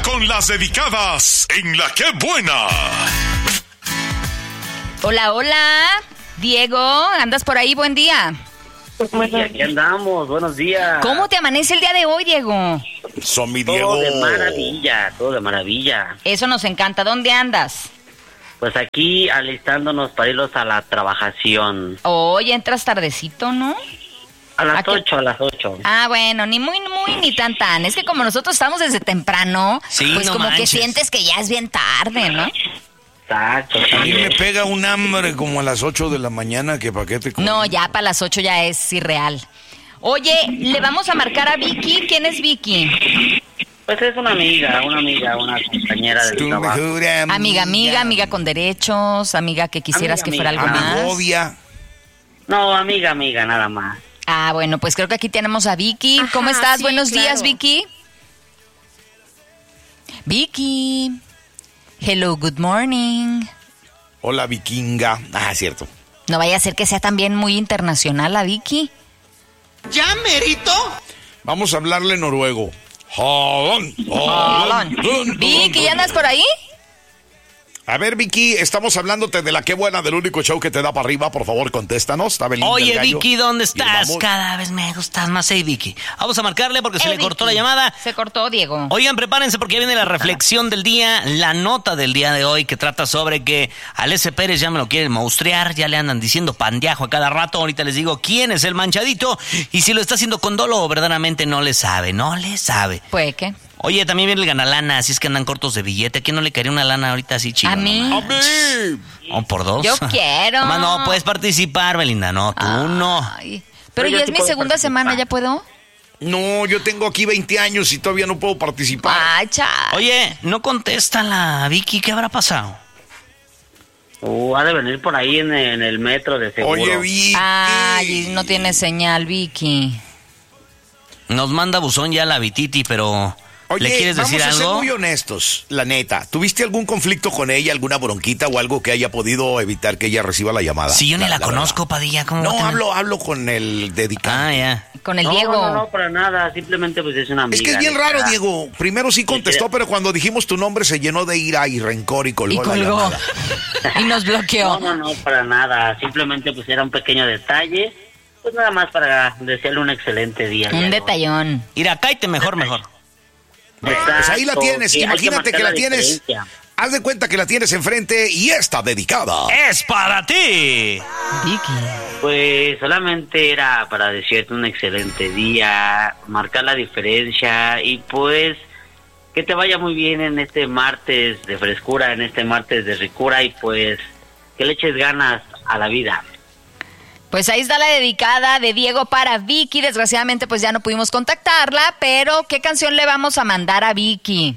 con las dedicadas en La Qué Buena. Hola, hola. Diego, ¿andas por ahí? Buen día. Sí, aquí andamos, buenos días. ¿Cómo te amanece el día de hoy, Diego? Son mi Diego. Todo de maravilla. Eso nos encanta. ¿Dónde andas? Pues aquí alistándonos para irnos a la trabajación. Hoy entras tardecito, ¿no? A las 8. Ah, bueno, ni muy, ni tan. Es que como nosotros estamos desde temprano, Sí, pues no como manches. que sientes que ya es bien tarde, ¿no? Exacto. A mí me pega un hambre como a las 8 de la mañana que pa' qué te comes. No, ya para las 8 ya es irreal. Oye, le vamos a marcar a Vicky. ¿Quién es Vicky? Pues es una amiga, una compañera del Tu trabajo. mejor Amiga con derechos, amiga que quisieras Amiga, que fuera algo amiga. más. Novia. No, amiga, nada más. Ah, bueno, pues creo que aquí tenemos a Vicky. Ajá, ¿Cómo estás? sí, Buenos claro. días, Vicky. Vicky. Hello, good morning. Hola, vikinga. Ah, cierto. No vaya a ser que sea también muy internacional la Vicky. ¿Ya, merito? Vamos a hablarle noruego. Vicky, ¿ya andas por ahí? A ver, Vicky, estamos hablándote de La Qué Buena, del único show que te da para arriba. Por favor, contéstanos. Está Belinda, el Oye, gallo. Vicky, ¿dónde Y estás? vamos. Cada vez me gustas más, Vicky. Vamos a marcarle porque se le cortó la Vicky. llamada. Se cortó, Diego. Oigan, prepárense porque ya viene la reflexión del día, la nota del día de hoy que trata sobre que al S. Pérez ya me lo quieren monstruar, ya le andan diciendo pandeajo a cada rato. Ahorita les digo quién es el manchadito y si lo está haciendo con dolo o verdaderamente no le sabe. Pues, ¿qué? Oye, también viene el ganalana, así es que andan cortos de billete. ¿A quién no le caería una lana ahorita así chido? ¿A mí? ¡A mí! ¿O por dos? Yo quiero. Nomás no puedes participar, Belinda, no, tú no. Ay, pero Yo ya sí es mi puedo segunda participar. semana, ¿ya puedo? No, yo tengo aquí 20 años y todavía no puedo participar. Ay, cha. Oye, no contesta la Vicky, ¿qué habrá pasado? Ha de venir por ahí en el metro de seguro. Oye, Vicky. Ay, no tiene señal, Vicky. Nos manda buzón ya la Vititi, pero Oye, ¿le quieres decir vamos a ser algo? muy honestos, la neta. ¿Tuviste algún conflicto con ella, alguna bronquita o algo que haya podido evitar que ella reciba la llamada? Si yo ni la verdad. conozco, Padilla, ¿cómo va a No, tener? hablo con el dedicado. Ah, ya. Con el No, Diego. no, para nada. Simplemente pues es una amiga. Es que es bien raro, neta. Diego. Primero sí contestó, pero cuando dijimos tu nombre se llenó de ira y rencor y colgó. Y colgó. La llamada. Y nos bloqueó. No, para nada. Simplemente pues era un pequeño detalle. Pues nada más para desearle un excelente día. Un Diego. detallón. Mira, cállate mejor. Pues ahí la tienes. Sí, hay Imagínate marcar que la tienes. diferencia. Haz de cuenta que la tienes enfrente y está dedicada. ¡Es para ti! Vicky. Pues solamente era para desearte un excelente día, marcar la diferencia y pues que te vaya muy bien en este martes de frescura, en este martes de ricura y pues que le eches ganas a la vida. Pues ahí está la dedicada de Diego para Vicky. Desgraciadamente pues ya no pudimos contactarla, pero ¿qué canción le vamos a mandar a Vicky?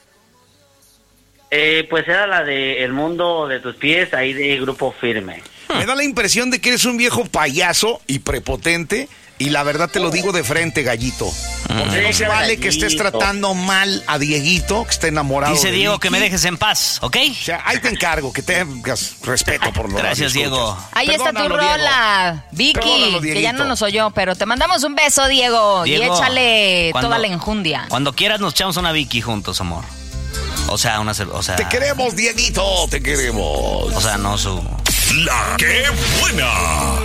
Pues era la de El Mundo de Tus Pies, ahí de Grupo Firme. Me da la impresión de que eres un viejo payaso y prepotente. Y la verdad te lo digo de frente, gallito. Porque no se vale que estés tratando mal a Dieguito, que está enamorado. Dice de Diego Vicky. que me dejes en paz, ¿ok? O sea, ahí te encargo, que tengas respeto por los Gracias, Diego. Ahí está tu Perdónalo, Diego. rola, Vicky, Perdónalo, que ya Dieguito. no nos oyó, pero te mandamos un beso, Diego, y Diego, échale cuando- toda la enjundia. Cuando quieras nos echamos una Vicky juntos, amor. O sea, Te queremos, Dieguito, te queremos. O sea, no su... La Qué Buena.